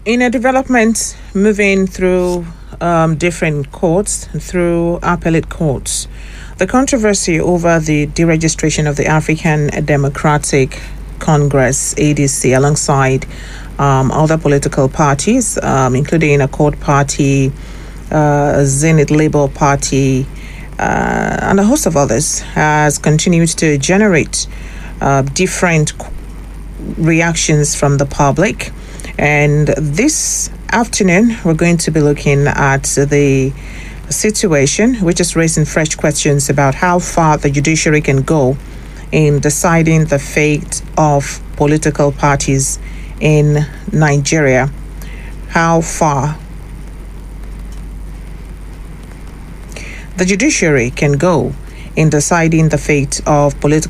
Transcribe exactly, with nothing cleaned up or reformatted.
In a development moving through um, different courts, through appellate courts, the controversy over the deregistration of the African Democratic Congress, A D C, alongside um, other political parties, um, including Accord Party, uh, Zenith Labour Party, uh, and a host of others, has continued to generate uh, different reactions from the public. And this afternoon, we're going to be looking at the situation, which is raising fresh questions about how far the judiciary can go in deciding the fate of political parties in Nigeria. How far the judiciary can go in deciding the fate of political